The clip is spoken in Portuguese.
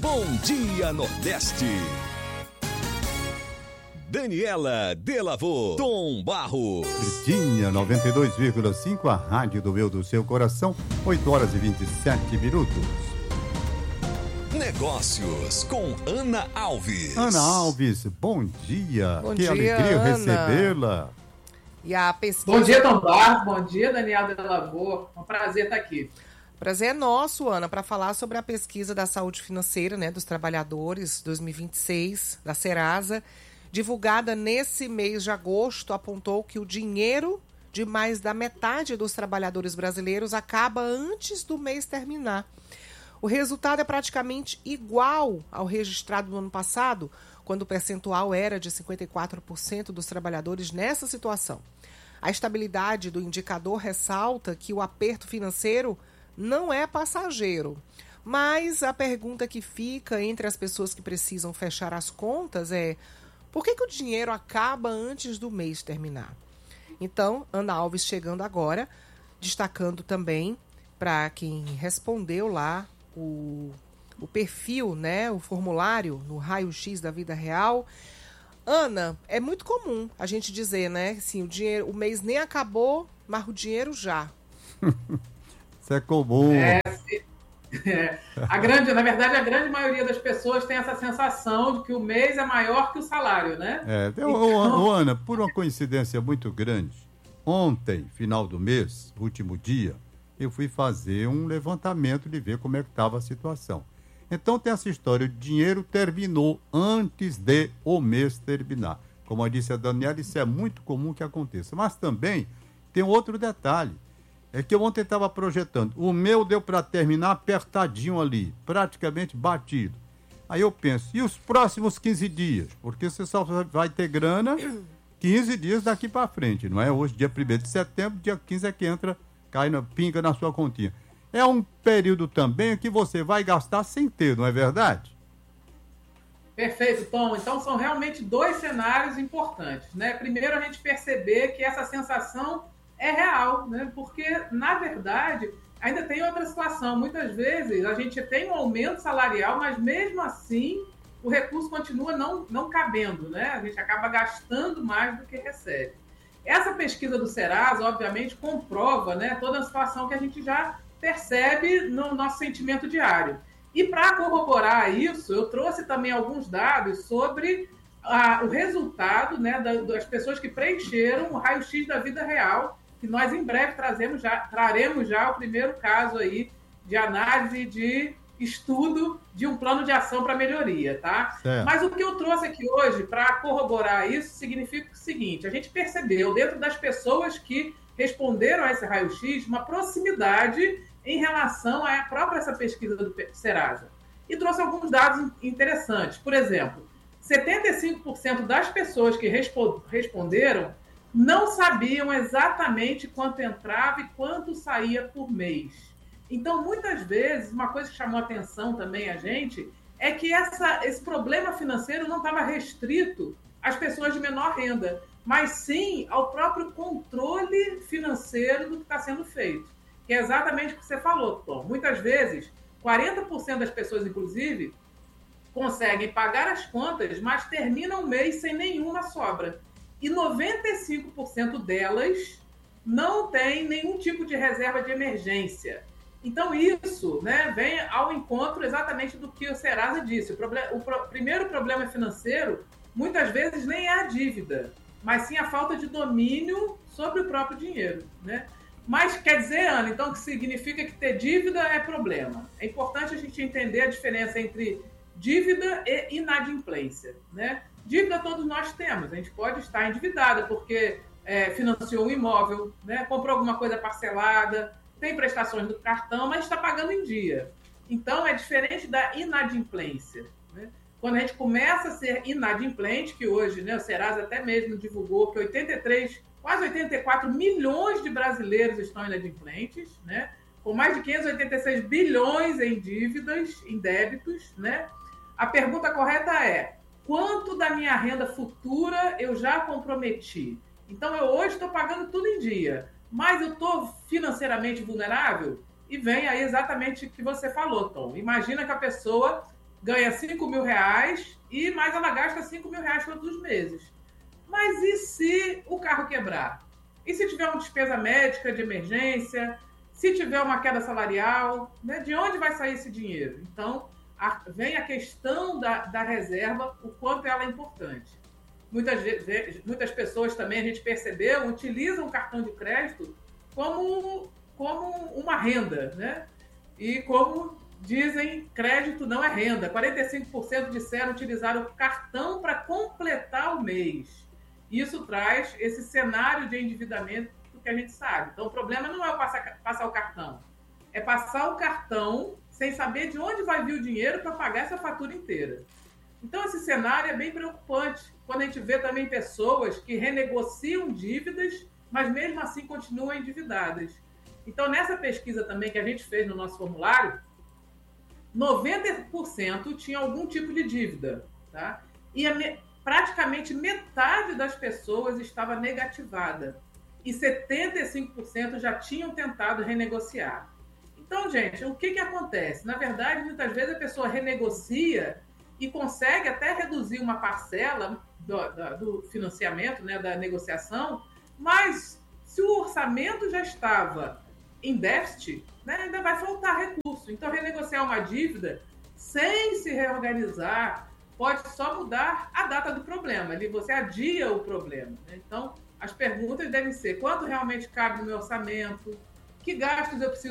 Bom Dia Nordeste. Daniela Delavô, Tom Barros. Verdinha 92,5, a rádio do meu, do seu coração, 8h27. Negócios com Ana Alves. Ana Alves, bom dia. Bom que dia, alegria Ana. recebê-la. E a pesquisa... Bom dia, Tom Barros. Bom dia, Daniela Delavô. É um prazer estar aqui. Prazer é nosso, Ana, para falar sobre a pesquisa da saúde financeira, né, dos trabalhadores 2026 da Serasa, divulgada nesse mês de agosto, apontou que o dinheiro de mais da metade dos trabalhadores brasileiros acaba antes do mês terminar. O resultado é praticamente igual ao registrado no ano passado, quando o percentual era de 54% dos trabalhadores nessa situação. A estabilidade do indicador ressalta que o aperto financeiro não é passageiro. Mas a pergunta que fica entre as pessoas que precisam fechar as contas é: por que o dinheiro acaba antes do mês terminar? Então, Ana Alves chegando agora, destacando também para quem respondeu lá o perfil, né, o formulário no raio-x da vida real. Ana, é muito comum a gente dizer, né, assim, o mês nem acabou, mas o dinheiro já. Isso é comum. Na verdade, a grande maioria das pessoas tem essa sensação de que o mês é maior que o salário, né? Ana, por uma coincidência muito grande, ontem, final do mês, último dia, eu fui fazer um levantamento de ver como é que estava a situação. Então tem essa história, o dinheiro terminou antes de o mês terminar. Como disse a Daniela, isso é muito comum que aconteça. Mas também tem outro detalhe. É que eu ontem estava projetando. O meu deu para terminar apertadinho ali, praticamente batido. Aí eu penso, e os próximos 15 dias? Porque você só vai ter grana 15 dias daqui para frente, não é? Hoje, dia 1º de setembro, dia 15 é que entra, pinga na sua continha. É um período também que você vai gastar sem ter, não é verdade? Perfeito, Tom. Então são realmente dois cenários importantes, né? Primeiro, a gente perceber que essa sensação é real, né? Porque, na verdade, ainda tem outra situação. Muitas vezes a gente tem um aumento salarial, mas mesmo assim o recurso continua não cabendo, né? A gente acaba gastando mais do que recebe. Essa pesquisa do Serasa, obviamente, comprova, né, toda a situação que a gente já percebe no nosso sentimento diário. E para corroborar isso, eu trouxe também alguns dados sobre o resultado, né, das pessoas que preencheram o raio-x da vida real, que nós em breve traremos já o primeiro caso aí de análise de estudo de um plano de ação para melhoria, tá? Certo. Mas o que eu trouxe aqui hoje para corroborar isso significa o seguinte: a gente percebeu dentro das pessoas que responderam a esse raio-x uma proximidade em relação à própria essa pesquisa do Serasa. E trouxe alguns dados interessantes. Por exemplo, 75% das pessoas que responderam não sabiam exatamente quanto entrava e quanto saía por mês. Então, muitas vezes, uma coisa que chamou a atenção também a gente é que esse problema financeiro não estava restrito às pessoas de menor renda, mas sim ao próprio controle financeiro do que está sendo feito. Que é exatamente o que você falou, Tom. Muitas vezes, 40% das pessoas, inclusive, conseguem pagar as contas, mas terminam o mês sem nenhuma sobra. E 95% delas não têm nenhum tipo de reserva de emergência. Então, isso, né, vem ao encontro exatamente do que o Serasa disse. O primeiro problema financeiro, muitas vezes, nem é a dívida, mas sim a falta de domínio sobre o próprio dinheiro, né? Mas quer dizer, Ana, então, que significa que ter dívida é problema. É importante a gente entender a diferença entre dívida e inadimplência, né? Dívida todos nós temos. A gente pode estar endividada porque financiou um imóvel, né? Comprou alguma coisa parcelada, tem prestações do cartão, mas está pagando em dia. Então, é diferente da inadimplência, né? Quando a gente começa a ser inadimplente, que hoje, né, o Serasa até mesmo divulgou que quase 84 milhões de brasileiros estão inadimplentes, né? Com mais de 586 bilhões em dívidas, em débitos, né? A pergunta correta é: quanto da minha renda futura eu já comprometi? Então, eu hoje estou pagando tudo em dia, mas eu estou financeiramente vulnerável? E vem aí exatamente o que você falou, Tom. Imagina que a pessoa ganha R$5.000 e mais ela gasta R$5.000 todos os meses. Mas e se o carro quebrar? E se tiver uma despesa médica de emergência? Se tiver uma queda salarial? Né? De onde vai sair esse dinheiro? Então, vem a questão da reserva, o quanto ela é importante. Muitas pessoas também, a gente percebeu, utilizam o cartão de crédito como uma renda, né? E como dizem, crédito não é renda. 45% disseram utilizar o cartão para completar o mês. Isso traz esse cenário de endividamento que a gente sabe. Então, o problema não é passar o cartão. É passar o cartão sem saber de onde vai vir o dinheiro para pagar essa fatura inteira. Então, esse cenário é bem preocupante, quando a gente vê também pessoas que renegociam dívidas, mas mesmo assim continuam endividadas. Então, nessa pesquisa também que a gente fez no nosso formulário, 90% tinha algum tipo de dívida, tá? E praticamente metade das pessoas estava negativada. E 75% já tinham tentado renegociar. Então, gente, o que acontece? Na verdade, muitas vezes a pessoa renegocia e consegue até reduzir uma parcela do financiamento, né, da negociação, mas se o orçamento já estava em déficit, né, ainda vai faltar recurso. Então, renegociar uma dívida sem se reorganizar pode só mudar a data do problema. Ali você adia o problema, né? Então, as perguntas devem ser: quanto realmente cabe no meu orçamento? Que gastos eu preciso